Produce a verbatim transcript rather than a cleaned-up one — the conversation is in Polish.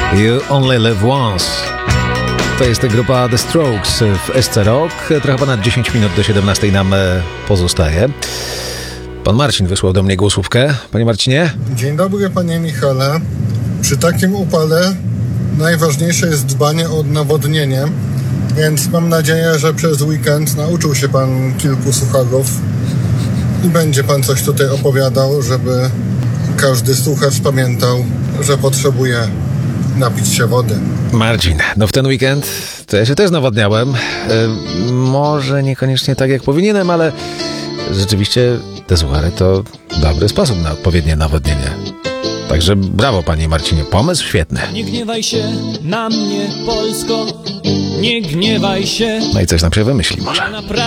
You Only Live Once. To jest grupa The Strokes w S C Rock. Trochę ponad dziesięć minut do siedemnastej nam pozostaje. Pan Marcin wysłał do mnie głosówkę. Panie Marcinie? Dzień dobry, panie Michale. Przy takim upale najważniejsze jest dbanie o nawodnienie, więc mam nadzieję, że przez weekend nauczył się pan kilku sucharów i będzie pan coś tutaj opowiadał, żeby każdy słuchacz pamiętał, że potrzebuje napić się wody. Marcin, no w ten weekend to ja się też nawodniałem. Yy, może niekoniecznie tak jak powinienem, ale rzeczywiście te suchary to dobry sposób na odpowiednie nawodnienie. Także brawo, panie Marcinie, pomysł świetny. Nie gniewaj się na mnie, Polsko, nie gniewaj się. No i coś nam się wymyśli może. Ja naprawdę